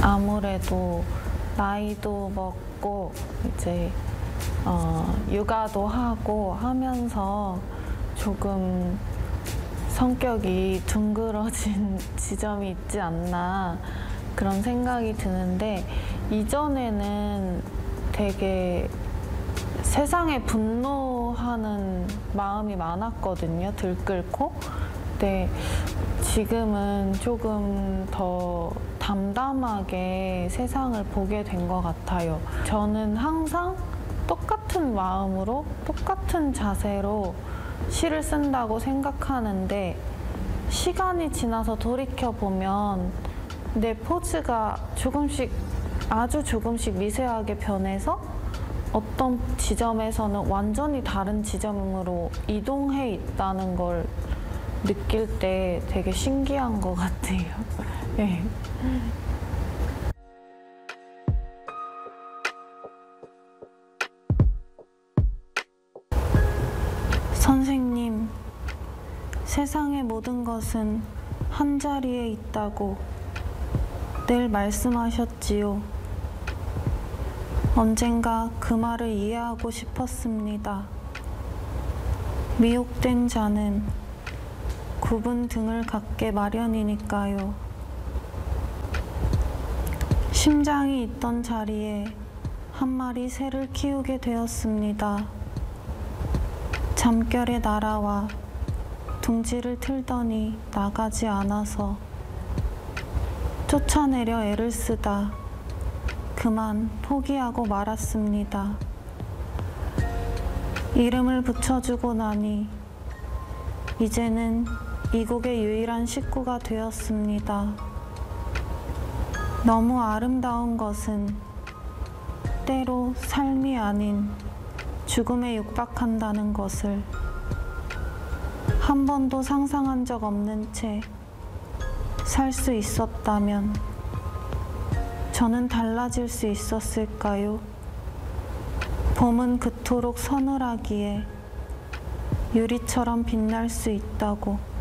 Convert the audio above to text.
아무래도 나이도 먹고 이제 육아도 하고 하면서 조금 성격이 둥그러진 지점이 있지 않나 그런 생각이 드는데, 이전에는 되게 세상에 분노하는 마음이 많았거든요. 들끓고. 근데 지금은 조금 더 담담하게 세상을 보게 된 것 같아요. 저는 항상 똑같은 마음으로 똑같은 자세로 시를 쓴다고 생각하는데, 시간이 지나서 돌이켜보면 내 포즈가 조금씩, 아주 조금씩 미세하게 변해서 어떤 지점에서는 완전히 다른 지점으로 이동해 있다는 걸 느낄 때 되게 신기한 것 같아요. 네. 선생님, 세상의 모든 것은 한 자리에 있다고 늘 말씀하셨지요. 언젠가 그 말을 이해하고 싶었습니다. 미혹된 자는 굽은 등을 갖게 마련이니까요. 심장이 있던 자리에 한 마리 새를 키우게 되었습니다. 잠결에 날아와 둥지를 틀더니 나가지 않아서 쫓아내려 애를 쓰다 그만 포기하고 말았습니다. 이름을 붙여주고 나니 이제는 이국의 유일한 식구가 되었습니다. 너무 아름다운 것은 때로 삶이 아닌 죽음에 육박한다는 것을 한 번도 상상한 적 없는 채 살 수 있었다면 저는 달라질 수 있었을까요? 봄은 그토록 서늘하기에 유리처럼 빛날 수 있다고.